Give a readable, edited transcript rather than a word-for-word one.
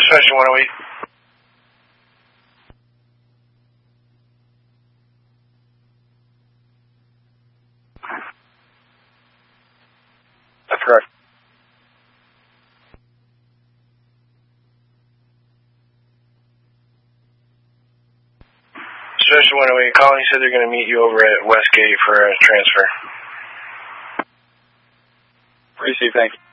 Special 108. That's correct. Special 108, calling said they're going to meet you over at Westgate for a transfer. Receive, thank you.